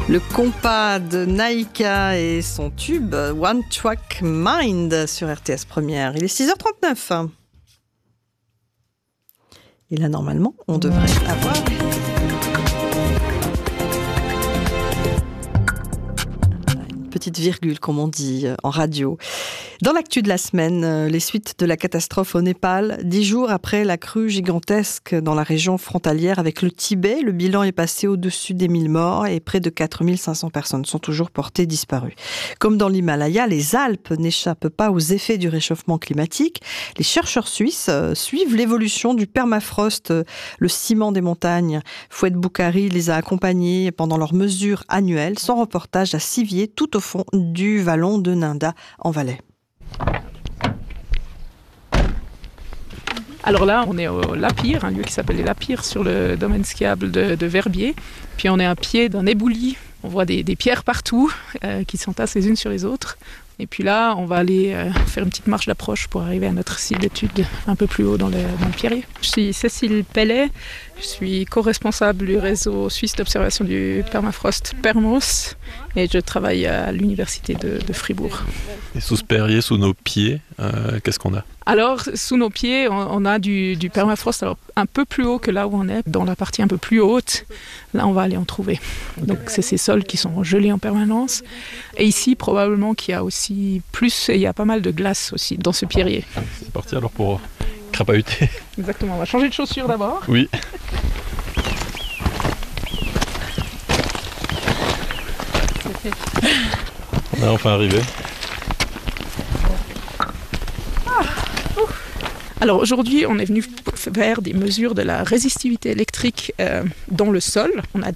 Le compas de Naïka et son tube One Track Mind sur RTS Première. Il est 6h39. Et là, normalement, on devrait avoir... petite virgule, comme on dit en radio. Dans l'actu de la semaine, les suites de la catastrophe au Népal, 10 jours après la crue gigantesque dans la région frontalière avec le Tibet, le bilan est passé au-dessus des 1000 morts et près de 4500 personnes sont toujours portées disparues. Comme dans l'Himalaya, les Alpes n'échappent pas aux effets du réchauffement climatique. Les chercheurs suisses suivent l'évolution du permafrost, le ciment des montagnes. Fouad Boukari les a accompagnés pendant leurs mesures annuelles. Son reportage à Sivier, tout au fond du vallon de Nanda en Valais. Alors là, on est au Lapire, un lieu qui s'appelle les Lapires sur le domaine skiable de Verbier. Puis on est à pied d'un éboulis. On voit des pierres partout qui s'entassent les unes sur les autres. Et puis là, on va aller faire une petite marche d'approche pour arriver à notre site d'études un peu plus haut dans le pierrier. Je suis Cécile Pellet, je suis co-responsable du réseau suisse d'observation du permafrost Permos et je travaille à l'université de Fribourg. Et sous ce pierrier, sous nos pieds, qu'est-ce qu'on a ? Alors, sous nos pieds, on a du permafrost alors, un peu plus haut que là où on est, dans la partie un peu plus haute. Là, on va aller en trouver. Donc, c'est ces sols qui sont gelés en permanence. Et ici, probablement qu'il y a aussi plus, et il y a pas mal de glace aussi dans ce pierrier. C'est parti alors pour crapahuter. Exactement, on va changer de chaussures d'abord. Oui. On est enfin arrivé. Alors aujourd'hui, on est venu faire des mesures de la résistivité électrique dans le sol. On a